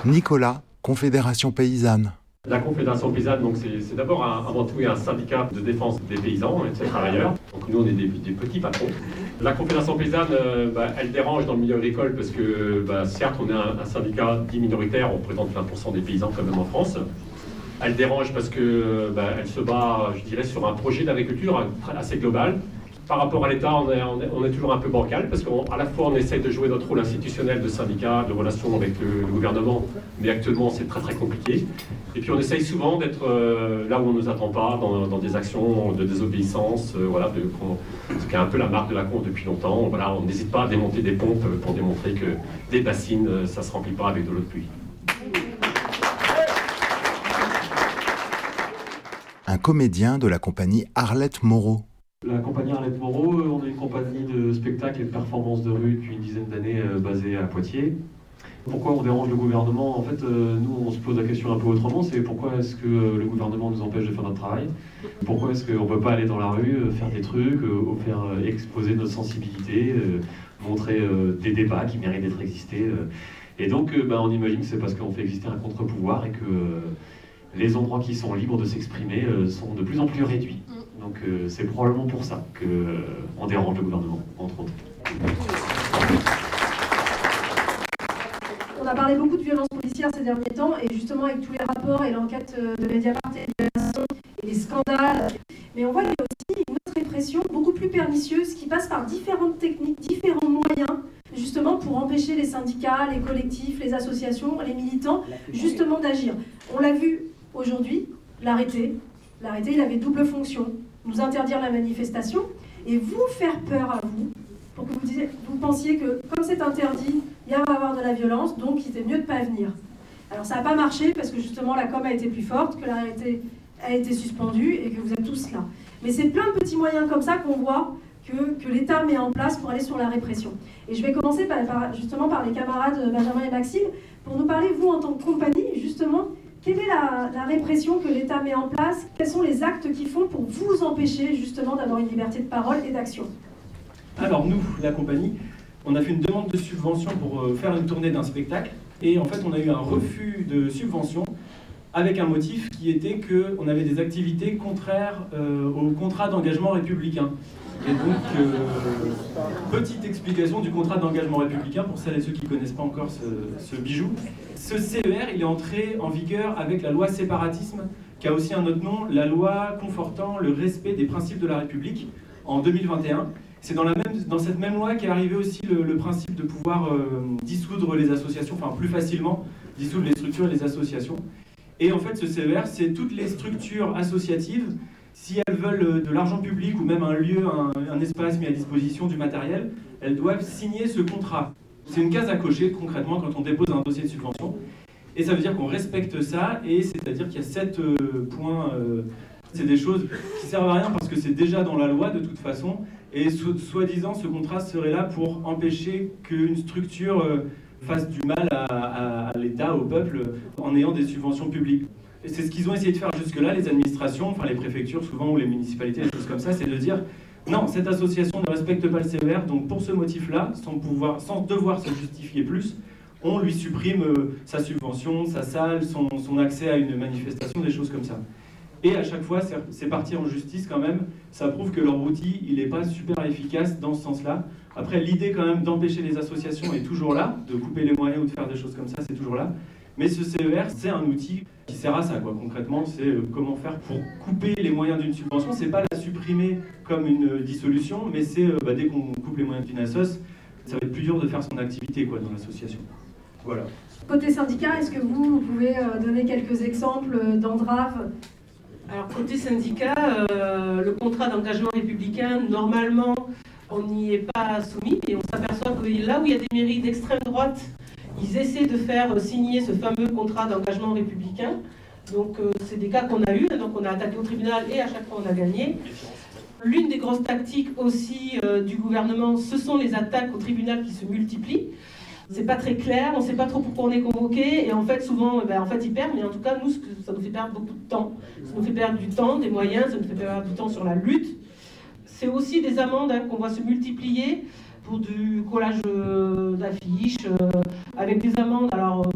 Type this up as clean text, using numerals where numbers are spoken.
Nicolas, Confédération Paysanne. La Confédération Paysanne, donc c'est d'abord avant tout un syndicat de défense des paysans et de ses travailleurs. Donc nous, on est des petits patrons. La Confédération Paysanne, elle dérange dans le milieu agricole parce que, certes, on est un syndicat dit minoritaire, on représente 20% des paysans quand même en France. Elle dérange parce que elle se bat, je dirais, sur un projet d'agriculture assez global. Par rapport à l'État, on est toujours un peu bancal parce qu'à la fois on essaie de jouer notre rôle institutionnel de syndicat, de relation avec le gouvernement, mais actuellement c'est très compliqué. Et puis on essaye souvent d'être là où on ne nous attend pas, dans des actions de désobéissance, ce qui est un peu la marque de la Conf depuis longtemps. Voilà, on n'hésite pas à démonter des pompes pour démontrer que des bassines, ça ne se remplit pas avec de l'eau de pluie. Un comédien de la compagnie Arlette Moreau. La compagnie Arlette Moreau, on est une compagnie de spectacles et de performances de rue depuis une dizaine d'années basée à Poitiers. Pourquoi on dérange le gouvernement ? En fait, nous, on se pose la question un peu autrement, c'est pourquoi est-ce que le gouvernement nous empêche de faire notre travail ? Pourquoi est-ce qu'on ne peut pas aller dans la rue, faire des trucs, faire exposer notre sensibilité, montrer des débats qui méritent d'être existés. Et donc, on imagine que c'est parce qu'on fait exister un contre-pouvoir et que les endroits qui sont libres de s'exprimer sont de plus en plus réduits. Donc c'est probablement pour ça qu'on dérange le gouvernement, entre autres. On a parlé beaucoup de violences policières ces derniers temps, et justement avec tous les rapports et l'enquête de Mediapart et des violations et des scandales. Mais on voit qu'il y a aussi une autre répression beaucoup plus pernicieuse qui passe par différentes techniques, différents moyens, justement pour empêcher les syndicats, les collectifs, les associations, les militants, justement d'agir. On l'a vu aujourd'hui, l'arrêté, il avait double fonction. Nous interdire la manifestation et vous faire peur à vous, pour que vous pensiez que comme c'est interdit, il va y avoir de la violence, donc il était mieux de ne pas venir. Alors ça n'a pas marché parce que justement la com a été plus forte, que l'arrêté a été suspendu et que vous êtes tous là. Mais c'est plein de petits moyens comme ça qu'on voit que l'État met en place pour aller sur la répression. Et je vais commencer justement par les camarades Benjamin et Maxime, pour nous parler, vous en tant que compagnie, justement, quelle est la répression que l'État met en place ? Quels sont les actes qu'ils font pour vous empêcher justement d'avoir une liberté de parole et d'action ? Alors nous, la compagnie, on a fait une demande de subvention pour faire une tournée d'un spectacle. Et en fait, on a eu un refus de subvention avec un motif qui était qu'on avait des activités contraires au contrat d'engagement républicain. Et donc, petite explication du contrat d'engagement républicain pour celles et ceux qui ne connaissent pas encore ce bijou. Ce CER, il est entré en vigueur avec la loi séparatisme, qui a aussi un autre nom, la loi confortant le respect des principes de la République, en 2021. C'est dans cette même loi qu'est arrivé aussi le principe de pouvoir dissoudre les associations, enfin plus facilement, dissoudre les structures et les associations. Et en fait, ce CER, c'est toutes les structures associatives, si elles veulent de l'argent public ou même un lieu, un espace mis à disposition, du matériel, elles doivent signer ce contrat. C'est une case à cocher concrètement quand on dépose un dossier de subvention. Et ça veut dire qu'on respecte ça, et c'est-à-dire qu'il y a 7 points. C'est des choses qui servent à rien parce que c'est déjà dans la loi de toute façon. Et soi-disant, ce contrat serait là pour empêcher qu'une structure fasse du mal à l'État, au peuple, en ayant des subventions publiques. Et c'est ce qu'ils ont essayé de faire jusque-là, les administrations, enfin les préfectures souvent, ou les municipalités, des choses comme ça, c'est de dire non, cette association ne respecte pas le CER, donc pour ce motif-là, sans devoir se justifier plus, on lui supprime sa subvention, sa salle, son accès à une manifestation, des choses comme ça. Et à chaque fois, c'est parti en justice quand même. Ça prouve que leur outil, il n'est pas super efficace dans ce sens-là. Après, l'idée quand même d'empêcher les associations est toujours là, de couper les moyens ou de faire des choses comme ça, c'est toujours là. Mais ce CER, c'est un outil qui sert à ça, quoi. Concrètement, c'est comment faire pour couper les moyens d'une subvention. C'est pas la supprimer comme une dissolution, mais c'est dès qu'on coupe les moyens d'une assoce, ça va être plus dur de faire son activité, quoi, dans l'association. Voilà. Côté syndicat, est-ce que vous pouvez donner quelques exemples d'entraves ? Alors côté syndicat, le contrat d'engagement républicain, normalement, on n'y est pas soumis, et on s'aperçoit que là où il y a des mairies d'extrême droite, ils essaient de faire signer ce fameux contrat d'engagement républicain. Donc c'est des cas qu'on a eus, donc on a attaqué au tribunal et à chaque fois on a gagné. L'une des grosses tactiques aussi du gouvernement, ce sont les attaques au tribunal qui se multiplient. C'est pas très clair, on ne sait pas trop pourquoi on est convoqué, et en fait souvent ils perdent, mais en tout cas nous ça nous fait perdre beaucoup de temps. Ça nous fait perdre du temps, des moyens, ça nous fait perdre du temps sur la lutte. C'est aussi des amendes qu'on voit se multiplier pour du collage d'affiches, avec des amendes, alors